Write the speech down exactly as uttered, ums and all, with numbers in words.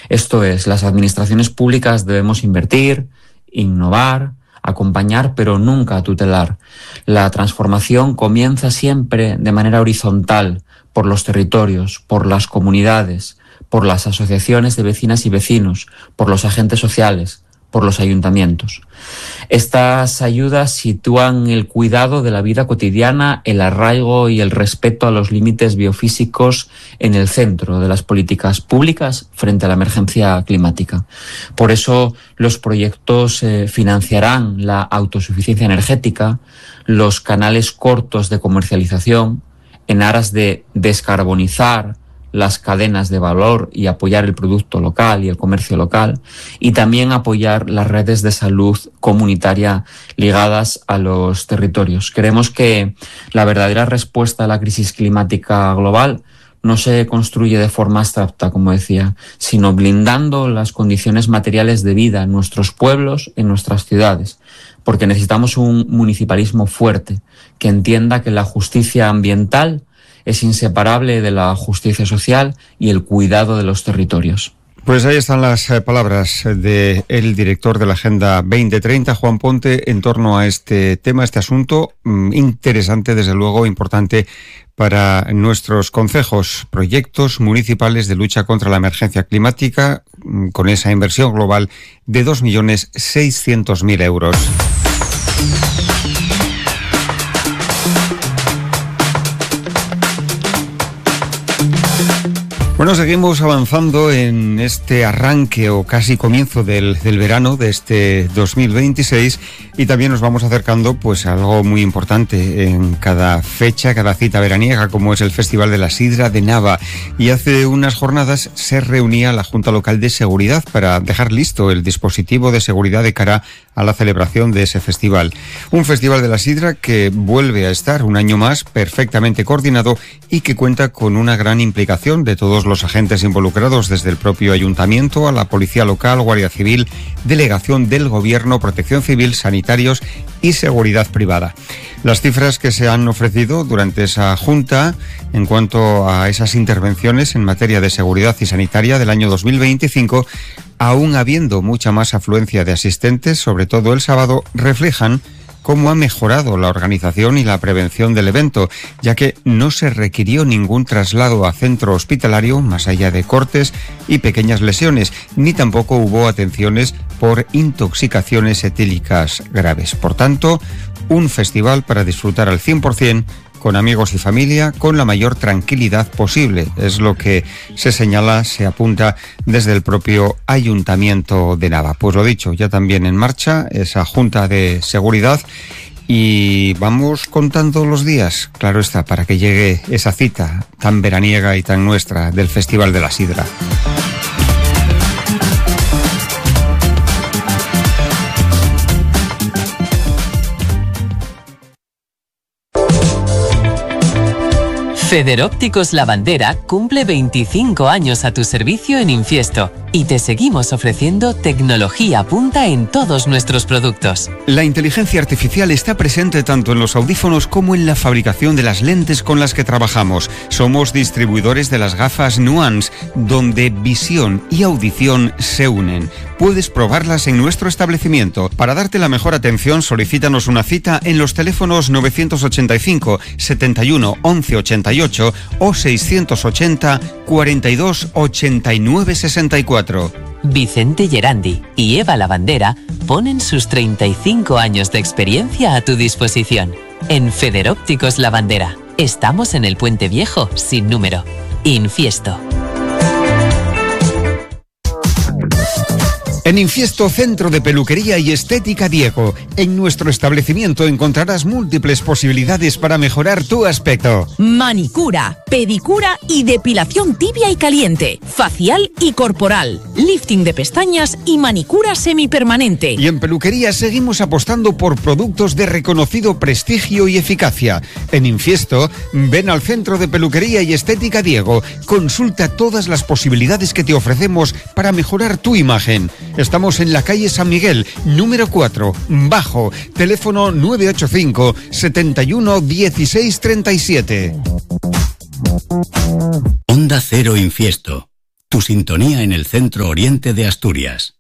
Esto es, las administraciones públicas debemos invertir, innovar, acompañar, pero nunca tutelar. La transformación comienza siempre de manera horizontal, por los territorios, por las comunidades, por las asociaciones de vecinas y vecinos, por los agentes sociales, por los ayuntamientos. Estas ayudas sitúan el cuidado de la vida cotidiana, el arraigo y el respeto a los límites biofísicos en el centro de las políticas públicas frente a la emergencia climática. Por eso los proyectos eh, financiarán la autosuficiencia energética, los canales cortos de comercialización, en aras de descarbonizar las cadenas de valor y apoyar el producto local y el comercio local, y también apoyar las redes de salud comunitaria ligadas a los territorios. Creemos que la verdadera respuesta a la crisis climática global no se construye de forma abstracta, como decía, sino blindando las condiciones materiales de vida en nuestros pueblos, en nuestras ciudades, porque necesitamos un municipalismo fuerte que entienda que la justicia ambiental es inseparable de la justicia social y el cuidado de los territorios. Pues ahí están las eh, palabras del director de la Agenda veinte treinta, Juan Ponte, en torno a este tema, este asunto mmm, interesante, desde luego, importante para nuestros concejos, proyectos municipales de lucha contra la emergencia climática, mmm, con esa inversión global de dos millones seiscientos mil euros. Bueno, seguimos avanzando en este arranque o casi comienzo del, del verano de este dos mil veintiséis, y también nos vamos acercando pues a algo muy importante en cada fecha, cada cita veraniega, como es el Festival de la Sidra de Nava. Y hace unas jornadas se reunía la Junta Local de Seguridad para dejar listo el dispositivo de seguridad de cara a la celebración de ese festival. Un Festival de la Sidra que vuelve a estar un año más perfectamente coordinado y que cuenta con una gran implicación de todos los agentes involucrados, desde el propio ayuntamiento a la policía local, Guardia Civil, delegación del Gobierno, Protección Civil, sanitarios y seguridad privada. Las cifras que se han ofrecido durante esa junta en cuanto a esas intervenciones en materia de seguridad y sanitaria del año dos mil veinticinco, aún habiendo mucha más afluencia de asistentes, sobre todo el sábado, reflejan cómo ha mejorado la organización y la prevención del evento, ya que no se requirió ningún traslado a centro hospitalario, más allá de cortes y pequeñas lesiones, ni tampoco hubo atenciones por intoxicaciones etílicas graves. Por tanto, un festival para disfrutar al cien por ciento con amigos y familia, con la mayor tranquilidad posible. Es lo que se señala, se apunta desde el propio Ayuntamiento de Nava. Pues lo dicho, ya también en marcha esa Junta de Seguridad, y vamos contando los días, claro está, para que llegue esa cita tan veraniega y tan nuestra del Festival de la Sidra. Federópticos La Bandera cumple veinticinco años a tu servicio en Infiesto y te seguimos ofreciendo tecnología punta en todos nuestros productos. La inteligencia artificial está presente tanto en los audífonos como en la fabricación de las lentes con las que trabajamos. Somos distribuidores de las gafas Nuance, donde visión y audición se unen. Puedes probarlas en nuestro establecimiento. Para darte la mejor atención, solicítanos una cita en los teléfonos novecientos ochenta y cinco, setenta y uno, once ochenta y ocho o seiscientos ochenta, cuarenta y dos, ochenta y nueve, sesenta y cuatro. Vicente Gerandi y Eva Lavandera ponen sus treinta y cinco años de experiencia a tu disposición. En Federópticos La Bandera. Estamos en el Puente Viejo, sin número. Infiesto. En Infiesto, Centro de Peluquería y Estética Diego. En nuestro establecimiento encontrarás múltiples posibilidades para mejorar tu aspecto. Manicura, pedicura y depilación tibia y caliente, facial y corporal, lifting de pestañas y manicura semipermanente. Y en peluquería seguimos apostando por productos de reconocido prestigio y eficacia. En Infiesto, ven al Centro de Peluquería y Estética Diego. Consulta todas las posibilidades que te ofrecemos para mejorar tu imagen. Estamos en la calle San Miguel, número cuatro, bajo, teléfono nueve ocho cinco, setenta y uno, dieciséis, treinta y siete. Onda Cero Infiesto. tu sintonía en el centro oriente de Asturias.